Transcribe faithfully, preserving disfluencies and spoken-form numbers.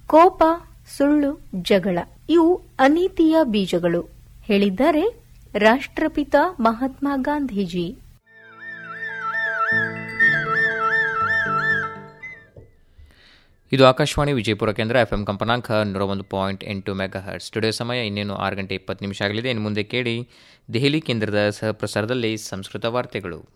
ಕೋಪ, ಸುಳ್ಳು, ಜಗಳ ಇವು ಅನೀತಿಯ ಬೀಜಗಳು. ಹೇಳಿದ್ದಾರೆ ರಾಷ್ಟ್ರಪಿತ ಮಹಾತ್ಮ ಗಾಂಧೀಜಿ. ಇದು ಆಕಾಶವಾಣಿ ವಿಜಯಪುರ ಕೇಂದ್ರ. ಎಫ್ಎಂ ಕಂಪನಾಂಕ ನೂರ ಒಂದು ಪಾಯಿಂಟ್ ಎಂಟು ಮೆಗಾ ಹರ್ಟ್ಸ್. ಸ್ಟುಡಿಯೋ ಸಮಯ ಇನ್ನೇನು ಆರು ಗಂಟೆ ಇಪ್ಪತ್ತು ನಿಮಿಷ ಆಗಲಿದೆ. ಇನ್ನು ಮುಂದೆ ಕೇಳಿ ದೆಹಲಿ ಕೇಂದ್ರದ ಸಹಪ್ರಸಾರದಲ್ಲಿ ಸಂಸ್ಕೃತ ವಾರ್ತೆಗಳು.